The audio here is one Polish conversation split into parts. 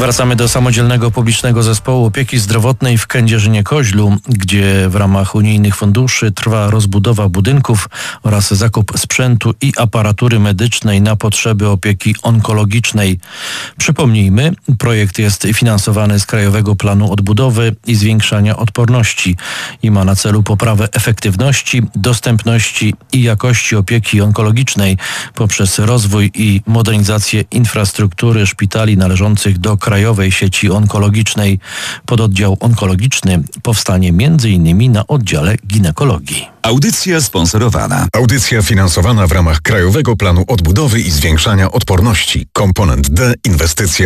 Wracamy do samodzielnego publicznego zespołu opieki zdrowotnej w Kędzierzynie-Koźlu, gdzie w ramach unijnych funduszy trwa rozbudowa budynków oraz zakup sprzętu i aparatury medycznej na potrzeby opieki onkologicznej. Przypomnijmy, projekt jest finansowany z Krajowego Planu Odbudowy i Zwiększania Odporności i ma na celu poprawę efektywności, dostępności i jakości opieki onkologicznej poprzez rozwój i modernizację infrastruktury szpitali należących do Krajowej Sieci Onkologicznej. Pododdział onkologiczny powstanie m.in. na oddziale ginekologii. Audycja sponsorowana. Audycja finansowana w ramach Krajowego Planu Odbudowy i Zwiększania Odporności. Komponent D, inwestycja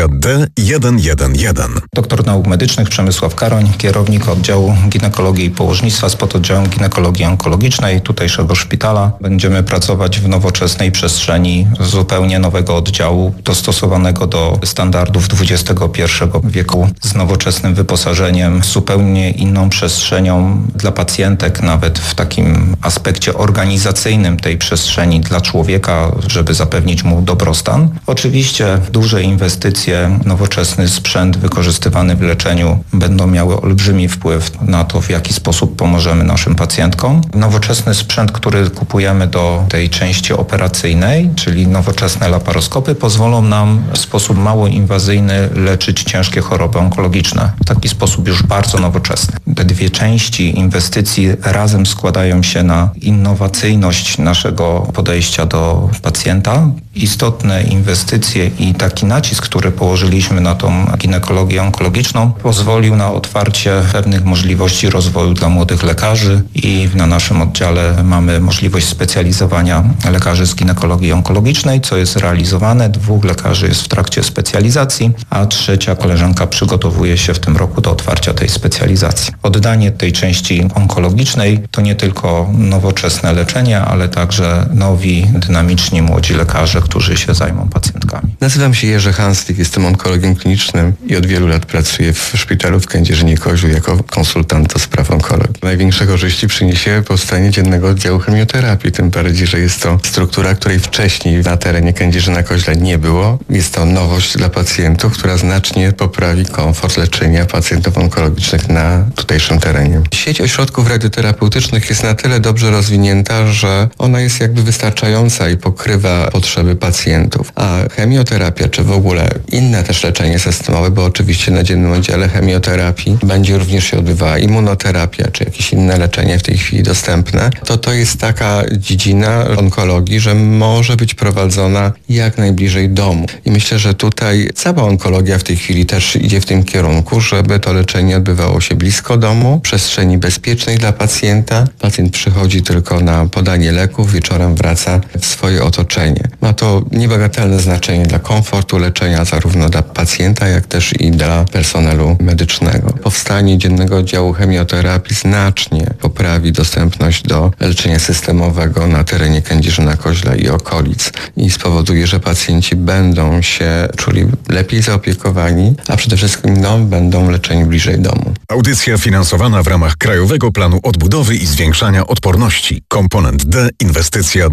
D111. Doktor nauk medycznych Przemysław Karoń, kierownik oddziału ginekologii i położnictwa z pododdziałem ginekologii onkologicznej tutejszego szpitala. Będziemy pracować w nowoczesnej przestrzeni zupełnie nowego oddziału, dostosowanego do standardów XXI wieku, z nowoczesnym wyposażeniem, zupełnie inną przestrzenią dla pacjentek, nawet w takim aspekcie organizacyjnym tej przestrzeni dla człowieka, żeby zapewnić mu dobrostan. Oczywiście duże inwestycje, nowoczesny sprzęt wykorzystywany w leczeniu będą miały olbrzymi wpływ na to, w jaki sposób pomożemy naszym pacjentkom. Nowoczesny sprzęt, który kupujemy do tej części operacyjnej, czyli nowoczesne laparoskopy, pozwolą nam w sposób mało inwazyjny leczyć ciężkie choroby onkologiczne. W taki sposób już bardzo nowoczesny. Te dwie części inwestycji razem składają się na innowacyjność naszego podejścia do pacjenta. Istotne inwestycje i taki nacisk, który położyliśmy na tą ginekologię onkologiczną, pozwolił na otwarcie pewnych możliwości rozwoju dla młodych lekarzy i na naszym oddziale mamy możliwość specjalizowania lekarzy z ginekologii onkologicznej, co jest realizowane. 2 lekarzy jest w trakcie specjalizacji, a 3 koleżanka przygotowuje się w tym roku do otwarcia tej specjalizacji. Oddanie tej części onkologicznej to nie tylko nowoczesne leczenie, ale także nowi, dynamiczni młodzi lekarze, którzy się zajmą pacjentkami. Nazywam się Jerzy Hanslik, jestem onkologiem klinicznym i od wielu lat pracuję w szpitalu w Kędzierzynie-Koźlu jako konsultant do spraw onkologii. Największe korzyści przyniesie powstanie dziennego oddziału chemioterapii, tym bardziej, że jest to struktura, której wcześniej na terenie Kędzierzyna-Koźla nie było. Jest to nowość dla pacjentów, która znacznie poprawi komfort leczenia pacjentów onkologicznych na tutejszym terenie. Sieć ośrodków radioterapeutycznych jest na tyle dobrze rozwinięta, że ona jest jakby wystarczająca i pokrywa potrzeby pacjentów. A chemioterapia, czy w ogóle inne też leczenie systemowe, bo oczywiście na dziennym oddziale chemioterapii będzie również się odbywała immunoterapia, czy jakieś inne leczenie w tej chwili dostępne, to jest taka dziedzina onkologii, że może być prowadzona jak najbliżej domu. I myślę, że tutaj cała onkologia w tej chwili też idzie w tym kierunku, żeby to leczenie odbywało się blisko domu, w przestrzeni bezpiecznej dla pacjenta. Pacjent przychodzi tylko na podanie leków, wieczorem wraca w swoje otoczenie. Ma to niebagatelne znaczenie dla komfortu leczenia zarówno dla pacjenta, jak też i dla personelu medycznego. Powstanie dziennego oddziału chemioterapii znacznie poprawi dostępność do leczenia systemowego na terenie Kędzierzyna-Koźla i okolic i spowoduje, że pacjenci będą się czuli lepiej zaopiekowani, a przede wszystkim będą leczeni bliżej domu. Audycja finansowana w ramach Krajowego Planu Odbudowy i Zwiększania Odporności. Komponent D, inwestycja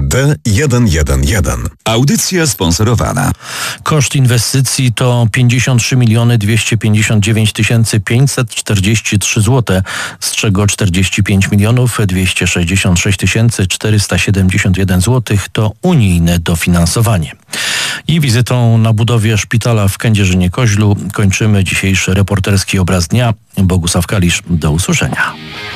D111. Audycja sponsorowana. Koszt inwestycji to 53 259 543 zł, z czego 45 266 471 zł to unijne dofinansowanie. I wizytą na budowie szpitala w Kędzierzynie-Koźlu kończymy dzisiejszy reporterski obraz dnia. Bogusław Kalisz, do usłyszenia.